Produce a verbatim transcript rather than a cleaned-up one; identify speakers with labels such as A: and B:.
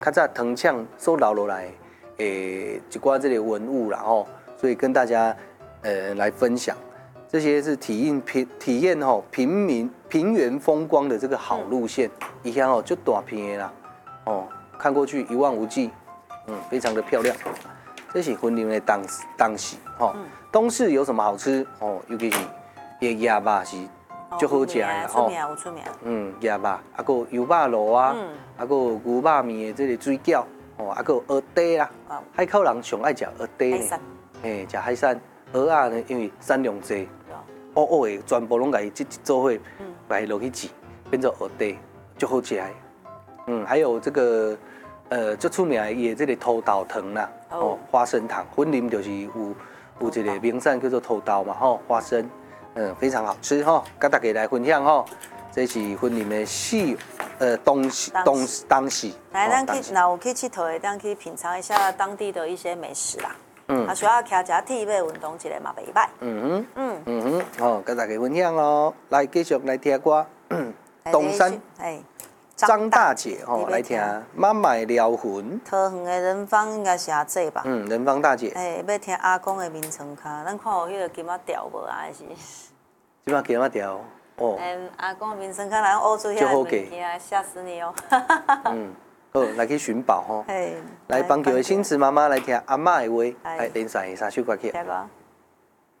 A: 较早藤枪所留落来诶一寡这个文物啦吼，所以跟大家呃来分享。这些是体验平体验吼平民平原风光的这个好路线，一下哦就大片啦，哦看过去一望无际，嗯，非常的漂亮。这是婚林的当当时吼，东市有什么好吃哦？尤其是个鸭肉是最好吃的
B: 吼，出名有出名。
A: 嗯，鸭肉，啊个油肉螺啊，啊个牛肉面的这个水饺，哦，啊个蚵嗲啦，海口人上爱食蚵嗲呢，嘿，食海产，蚵仔呢因为产量多。乌乌的全部拢甲伊即一做伙，把伊落去煮，变做蚵嗲，就好食的。嗯，还有这个呃，最出名的伊的这个土豆糖啦，哦，花生糖，婚林就是有有一个名产叫做土豆嘛，吼，花生，嗯，非常好吃吼，跟大家来分享吼。这是婚林的戏，呃，东西东当时。
B: 来，咱去，那有去佚佗的，咱去品尝一下当地的一些美食啦。嗯，啊，需要骑只铁要运动一下嘛，袂歹。嗯哼，嗯嗯哼，
A: 好，跟大家分享哦。来，继续来听歌。东山，哎，张大姐哦，来听《妈妈撩魂》。
B: 桃园的人芳应该是阿姐吧？
A: 嗯，人芳大姐。
B: 哎，要听阿公的眠床卡，咱看有迄个金仔调无啊？还是？
A: 金仔金仔调哦。
B: 嗯，阿公的眠床卡，来乌出遐物件，吓死你哦！
A: 嗯。好，来去寻宝吼！来帮各位新慈妈妈来听阿嬷的话，来连续三首歌曲。